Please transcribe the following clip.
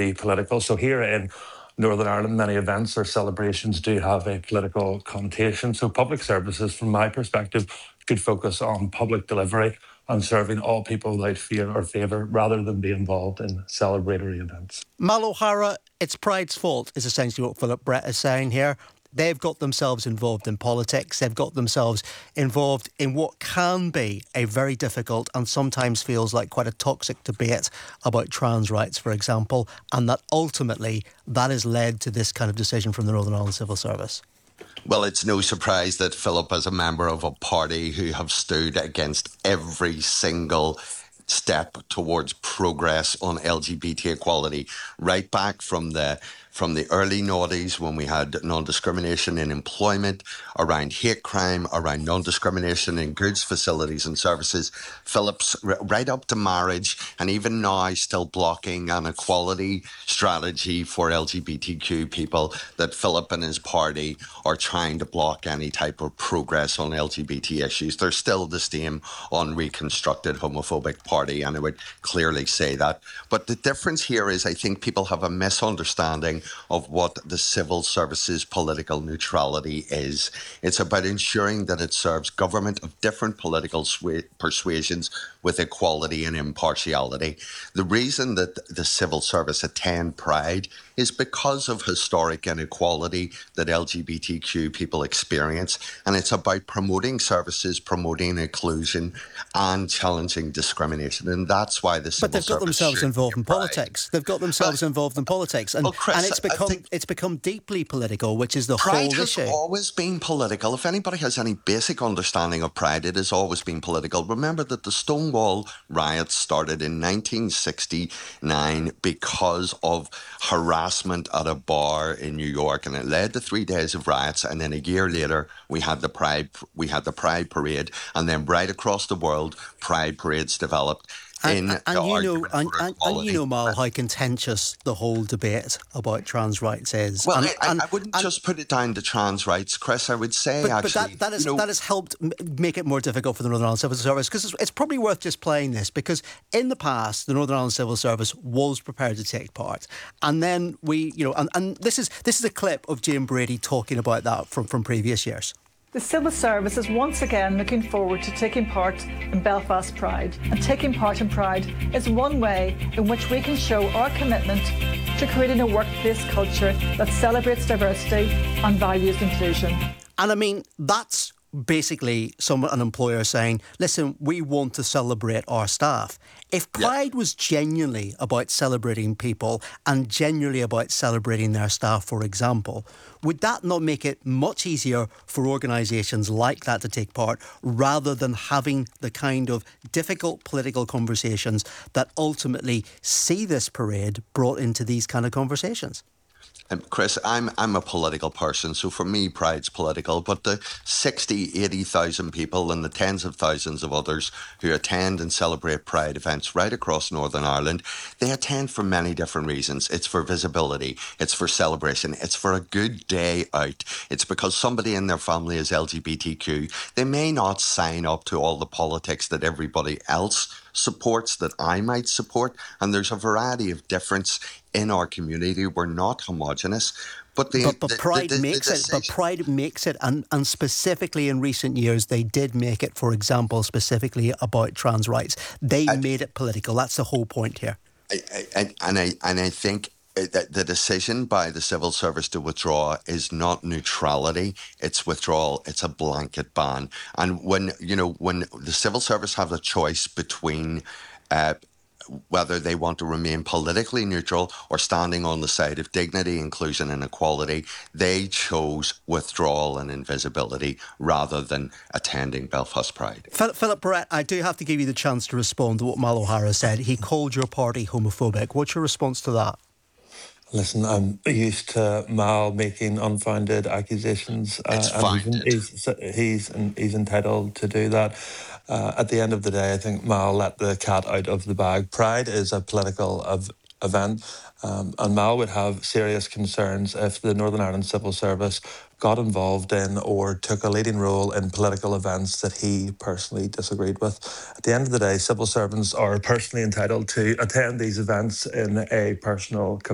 be political. So here in Northern Ireland, many events or celebrations do have a political connotation. So public services, from my perspective, should focus on public delivery and serving all people without fear or favour, rather than be involved in celebratory events. Mal O'Hara, it's Pride's fault, is essentially what Philip Brett is saying here. They've got themselves involved in politics. They've got themselves involved in what can be a very difficult and sometimes feels like quite a toxic debate about trans rights, for example, and that ultimately that has led to this kind of decision from the Northern Ireland Civil Service. Well, it's no surprise that Philip is a member of a party who have stood against every single step towards progress on LGBT equality, right back from the early noughties, when we had non-discrimination in employment, around hate crime, around non-discrimination in goods, facilities and services. Philip's right up to marriage, and even now still blocking an equality strategy for LGBTQ people, that Philip and his party are trying to block any type of progress on LGBT issues. They're still the same unreconstructed homophobic party, and I would clearly say that. But the difference here is, I think people have a misunderstanding of what the civil services political neutrality is. It's about ensuring that it serves government of different political persuasions with equality and impartiality. The reason that the civil service attend Pride is because of historic inequality that LGBTQ people experience, and it's about promoting services, promoting inclusion and challenging discrimination, and that's why the civil service. But they've got themselves involved in politics. They've got themselves involved in politics, and, Chris, and it's become deeply political, which is the Pride whole issue. Pride has always been political. If anybody has any basic understanding of Pride, it has always been political. Remember that the Stonewall riots started in 1969 because of harassment at a bar in New York, and it led to 3 days of riots. And then a year later, we had the Pride Parade, and then right across the world, Pride parades developed. And you know, Mal, how contentious the whole debate about trans rights is. Well, I wouldn't just put it down to trans rights, Chris. I would say, but that has helped make it more difficult for the Northern Ireland Civil Service, because it's probably worth just playing this, because in the past the Northern Ireland Civil Service was prepared to take part, and then and this is a clip of Jane Brady talking about that from previous years. The Civil Service is once again looking forward to taking part in Belfast Pride. And taking part in Pride is one way in which we can show our commitment to creating a workplace culture that celebrates diversity and values inclusion. And I mean, that's basically an employer saying, listen, we want to celebrate our staff. If Pride was genuinely about celebrating people and genuinely about celebrating their staff, for example, would that not make it much easier for organisations like that to take part, rather than having the kind of difficult political conversations that ultimately see this parade brought into these kind of conversations? Chris, I'm a political person, so for me, Pride's political, but the 60, 80,000 people and the tens of thousands of others who attend and celebrate Pride events right across Northern Ireland, they attend for many different reasons. It's for visibility, it's for celebration, it's for a good day out, it's because somebody in their family is LGBTQ. They may not sign up to all the politics that everybody else supports, that I might support, and there's a variety of difference in our community. We're not homogenous, but Pride makes it, and specifically in recent years they did make it, for example, specifically about trans rights. They made it political. That's the whole point here. I think that the decision by the civil service to withdraw is not neutrality, it's withdrawal. It's a blanket ban. And when the civil service have a choice between whether they want to remain politically neutral or standing on the side of dignity, inclusion and equality, they chose withdrawal and invisibility rather than attending Belfast Pride. Philip Brett, I do have to give you the chance to respond to what Mal O'Hara said. He called your party homophobic. What's your response to that? Listen, I'm used to Mal making unfounded accusations. He's entitled to do that. At the end of the day, I think Mal let the cat out of the bag. Pride is a political event, and Mal would have serious concerns if the Northern Ireland Civil Service got involved in or took a leading role in political events that he personally disagreed with. At the end of the day, civil servants are personally entitled to attend these events in a personal capacity.